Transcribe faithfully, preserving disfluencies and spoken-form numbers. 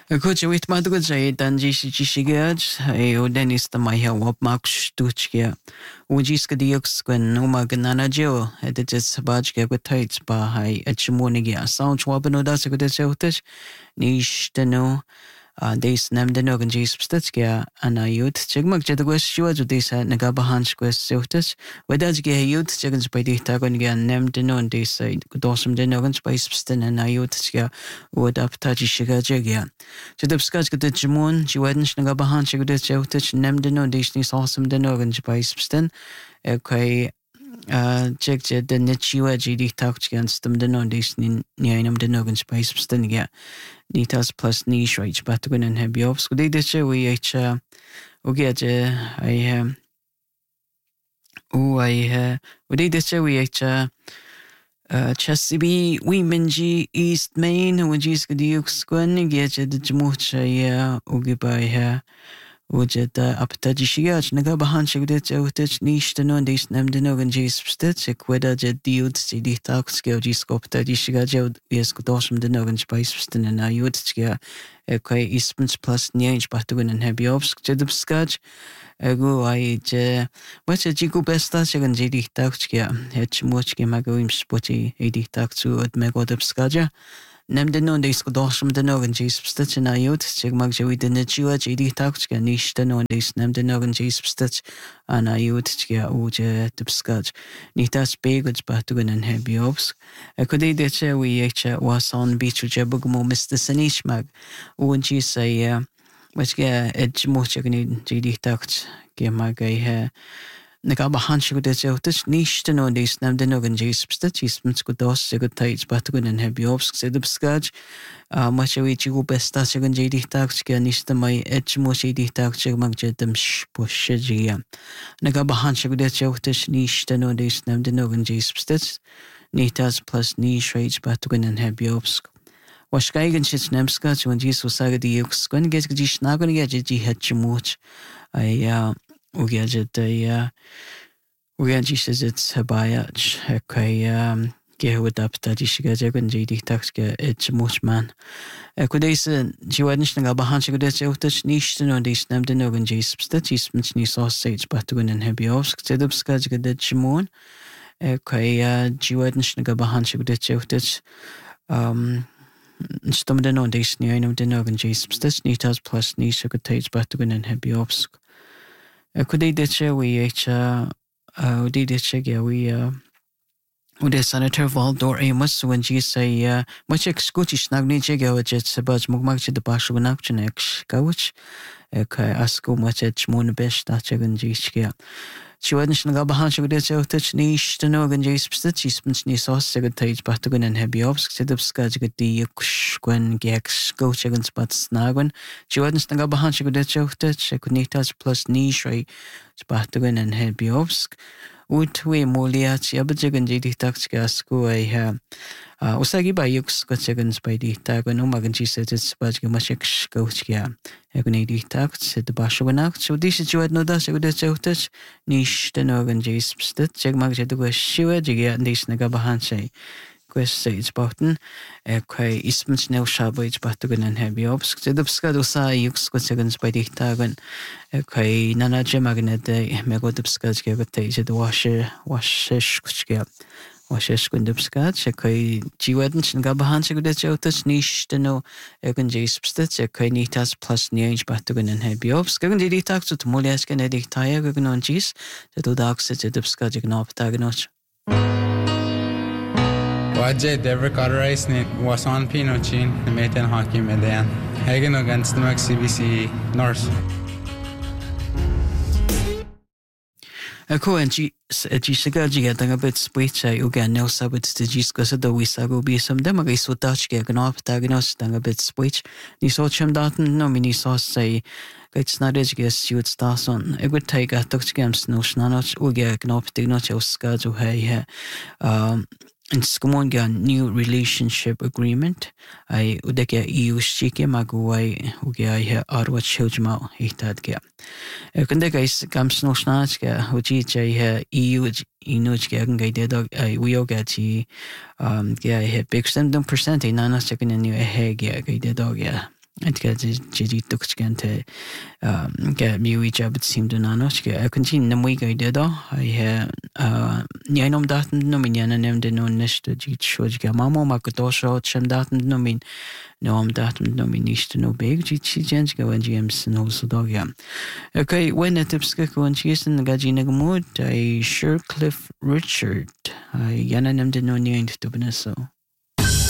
Kutje wit madrugad zei dan jisi jisigead e o denis da mai ha wap max tuchke. O jiska diox gwen uma ganana jo et et sabaj ge gutaits ba hai et chmonigi a sound wabno das go de zeltes nish teno a des nem de nogan jis pstitske ana yut chigmak je de gwes shua jo des nagabahan gwes zeltes wedaj ge yut chigens by di tagon ge nem de non des dosum de nogan spice pstin ana yut chga wod up taji shiga jege. So the sketch got the Jimon, she went and got behind she got the outage, named the no dish, awesome the organ by Spston. Okay, uh, check the niche you edgy talked against them the no dish in Nianum the organ by Spston. Yeah, Nitas plus niche right, but to go and have you off. Good day, this we each, uh, okay, I, um, oh, I, uh, good day, this we each, uh, Uh, Chasibi, Wimenji, East Main, Wajis Gadiux Gwen, get the Jmucha, Ugibai, Ujet Aptajishia, Nagabahan, Shagdet, Outage, Nish, the non dis named the Nogan Jis Stitch, Queda Jet Dude, C D Tax, Geogiscope, Tajishiga, yes, Godosham, the Nogan Spice, and Ayutskia, Equa Eastmans plus Nianj, Batuan and Heavy Obs, Jedubskaj. Ego I je wacha jigu besta chagan jidi takchkia hech mochke magoim spoti edi takchu od megodab skaja nem de non dis godosham de nogan jis stitch na yut chig mag jawi de nechua jidi takchkia nish de non dis nem de nogan jis stitch ana yut chkia uje tubskaj nitas begods batugan and heavy obs ekodi de che we echa was on beach jebugmo mister sanish mag unji say which get edge much again G D tact get my guy Nagabahan should get out this niche to know this nam the nogan J substitutes good dos good tights but good and heavy obs said the scotch much away you best that's again J D tact get niche to my edge much J D tact mag jet them push ya Nagabahan should get out this niche to know this nam the nogan J substitutes nitas plus niche rates but good and heavy obs was geigen shit nemska when Jesus saga the yux when get gish nagon get ji het chmuch I uh uget the uh uget Jesus it's habayach okay um ge with up that you get when ji di tax get it chmuch man e could is ji wadn snga bahan shi get outach nicht no dis nem de nogon Jesus statis mit ni sausage but when and heavy off sedub skaj get the chmon okay uh ji wadn snga bahan shi get outach um Stum den on dis ni einum den organ J substance nitas plus ni sugar tates batugan and heavy obsk. Could they ditch we each uh uh did it check yeah we uh with the senator Valdor Amos when she say uh much exclusive snagni jega which it's about mugmag to the bashu action ex couch okay asko much at moon best that chegan jishkia. She wasn't Nagabahan should get out touch niche to no J substitutes ni sauce second tates batugan and heavy obs set up skaj get the gwen gex go chickens but snagwan. She wasn't Nagabahan should get out touch I could need touch plus niche right batugan and heavy obs. Ut we molia chiabajagan J D tax gasco I have uh usagi by yux got chickens by the tag and umagan she said it's but you must go chia. Egunidi tact said the bashawanak so this is you had no das with the outage niche the organ J substit check mag jet the shiwa jiga and this nagabahan say quest say it's button okay ismans no shabo it's batugan and heavy obs the skado sa yux got seconds by the tagan okay nana jemagnet the megodubskaj get the washer washish kuchga washish kundubskaj okay jiwadan gabahan sig the outage niche the no organ J substit okay nitas plus niage batugan and heavy obs gagan the tax to moliaskan edik taya gagan on cheese the two dogs the dubskaj gnop taganoch Wajed ever got a race net was on Pinochin, the Metan hockey median. Hagen against the Max C B C North. Ako and G Gishaga getting a bit speech I again no sabbat to Giscus the Wisago be some demagogues with Dutch get an off diagnosed a bit speech. Ni saw chim daten no mini sauce say it's not as guess you would start on. It would take a touch games no snanoch or get an off diagnostic schedule hey um and Skumon new relationship agreement. I udeke E U shike maguay ugia arwa childma hitadga. Ekundeka is gamsno snachka uji E U inuch gagan gaide dog I wiogachi um ga big seven percent nana second in new hege gaide dog ya. Het gaat je toch gente get mi job seem to nano ke continue na muy ga de I ha ni nom dat no min na nem de no nest ji shoj ga mamo ma ko to sho chem dat no min no am dat no min nicht no big ji chi gens go en james no so dog ja okay when it tipske ko en chisen ga ji na gmod I sure Cliff Richard I yana nem de no ni to beneso